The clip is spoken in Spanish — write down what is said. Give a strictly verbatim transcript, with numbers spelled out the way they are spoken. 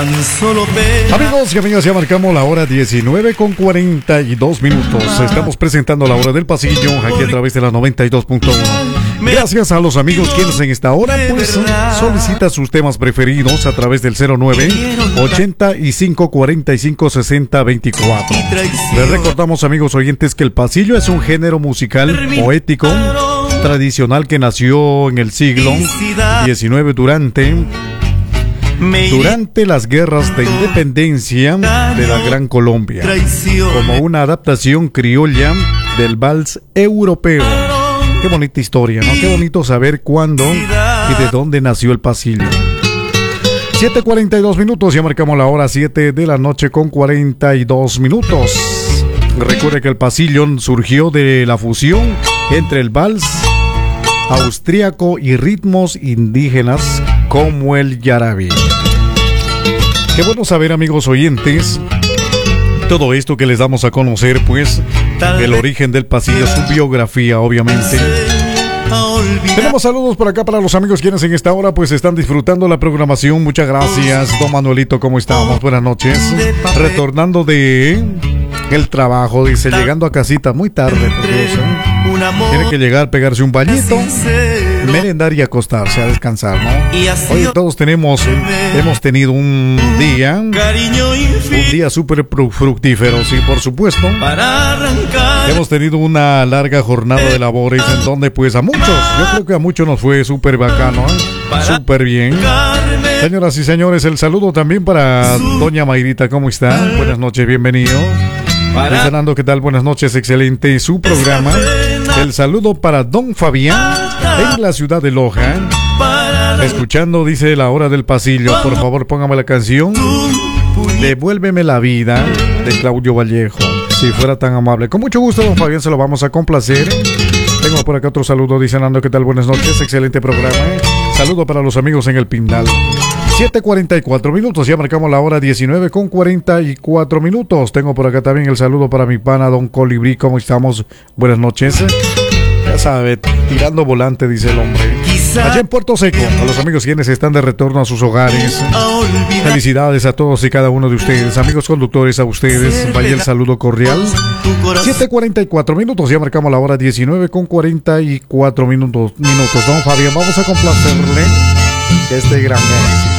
tan solo pena. Amigos y amigas, ya marcamos la hora diecinueve con cuarenta y dos minutos. Estamos presentando la hora del pasillo aquí a través de la noventa y dos punto uno. Gracias a los amigos quienes en esta hora pues solicita sus temas preferidos a través del cero nueve ochenta y cinco cuarenta y cinco sesenta veinticuatro. Les recordamos, amigos oyentes, que el pasillo es un género musical poético tradicional que nació en el siglo diecinueve durante durante las guerras de independencia de la Gran Colombia, como una adaptación criolla del vals europeo. Qué bonita historia, ¿no? Qué bonito saber cuándo y de dónde nació el pasillo. siete cuarenta y dos minutos, ya marcamos la hora siete de la noche con cuarenta y dos minutos. Recuerde que el pasillo surgió de la fusión entre el vals austríaco y ritmos indígenas como el yarabí. Qué bueno saber, amigos oyentes, todo esto que les damos a conocer, pues, el origen del pasillo, su biografía, obviamente. Tenemos saludos por acá para los amigos quienes en esta hora pues están disfrutando la programación. Muchas gracias, don Manuelito, ¿cómo estamos? Buenas noches. Retornando de el trabajo, dice, llegando a casita muy tarde, por Dios, ¿eh? Tiene que llegar, pegarse un bañito, merendar y acostarse a descansar, ¿no? Hoy todos tenemos, hemos tenido un día, un día súper fructífero, sí, por supuesto. Hemos tenido una larga jornada de labores en donde pues a muchos, yo creo que a muchos nos fue súper bacano, ¿eh? Súper bien. Señoras y señores, el saludo también para doña Mayrita, ¿cómo está? Buenas noches, bienvenido. Luis Fernando, ¿qué tal? Buenas noches, excelente su programa. El saludo para don Fabián en la ciudad de Loja. Escuchando, dice, la hora del pasillo. Por favor, póngame la canción Devuélveme la vida de Claudio Vallejo, si fuera tan amable. Con mucho gusto, don Fabián, se lo vamos a complacer. Tengo por acá otro saludo, dice Nando, ¿qué tal? Buenas noches, excelente programa. Saludo para los amigos en el Pindal. siete cuarenta y cuatro minutos, ya marcamos la hora diecinueve con cuarenta y cuatro minutos. Tengo por acá también el saludo para mi pana don Colibrí, ¿cómo estamos? Buenas noches. Ya sabe, tirando volante, dice el hombre. Allá en Puerto Seco, a los amigos quienes están de retorno a sus hogares, felicidades a todos y cada uno de ustedes. Amigos conductores, a ustedes vaya el saludo cordial. siete cuarenta y cuatro minutos, ya marcamos la hora diecinueve con cuarenta y cuatro minutos. Minutos, don Fabián, vamos a complacerle este gran éxito.